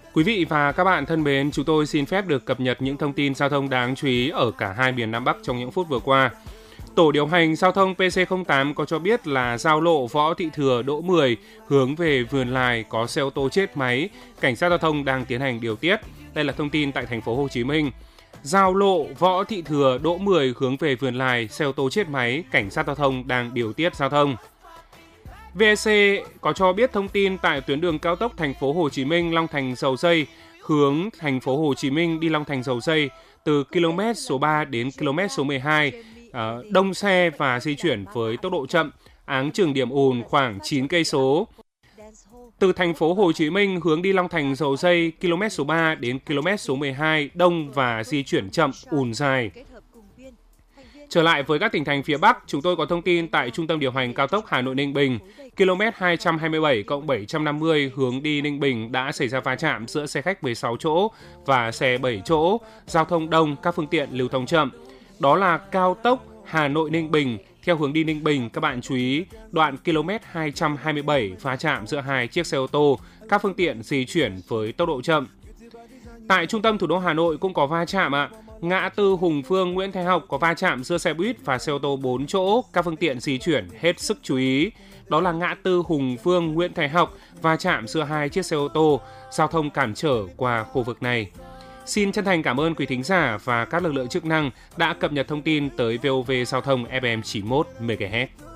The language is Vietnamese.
Quý vị và các bạn thân mến, chúng tôi xin phép được cập nhật những thông tin giao thông đáng chú ý ở cả hai miền Nam Bắc trong những phút vừa qua. Tổ điều hành giao thông PC08 có cho biết là giao lộ Võ Thị Thừa Đỗ 10 hướng về Vườn Lài có xe ô tô chết máy, cảnh sát giao thông đang tiến hành điều tiết. Đây là thông tin tại thành phố Hồ Chí Minh. Giao lộ Võ Thị Thừa Đỗ 10 hướng về Vườn Lài, xe ô tô chết máy, cảnh sát giao thông đang điều tiết giao thông. VEC có cho biết thông tin tại tuyến đường cao tốc thành phố Hồ Chí Minh Long Thành Dầu Giây hướng thành phố Hồ Chí Minh đi Long Thành Dầu Giây từ km số 3 đến km số 12 đông xe và di chuyển với tốc độ chậm, áng chừng điểm ùn khoảng 9 cây số. Từ thành phố Hồ Chí Minh hướng đi Long Thành Dầu Giây km số 3 đến km số 12 đông và di chuyển chậm, ùn dài. Trở lại với các tỉnh thành phía Bắc, chúng tôi có thông tin tại Trung tâm điều hành cao tốc Hà Nội Ninh Bình, km 227+750 hướng đi Ninh Bình đã xảy ra va chạm giữa xe khách 16 chỗ và xe 7 chỗ, giao thông đông, các phương tiện lưu thông chậm. Đó là cao tốc Hà Nội Ninh Bình theo hướng đi Ninh Bình, các bạn chú ý, đoạn km 227 va chạm giữa hai chiếc xe ô tô, các phương tiện di chuyển với tốc độ chậm. Tại trung tâm thủ đô Hà Nội cũng có va chạm ngã tư Hùng Vương Nguyễn Thái Học có va chạm giữa xe buýt và xe ô tô 4 chỗ, các phương tiện di chuyển hết sức chú ý. Đó là ngã tư Hùng Vương Nguyễn Thái Học va chạm giữa hai chiếc xe ô tô, giao thông cản trở qua khu vực này. Xin chân thành cảm ơn quý thính giả và các lực lượng chức năng đã cập nhật thông tin tới VOV Giao thông FM 91 MHz.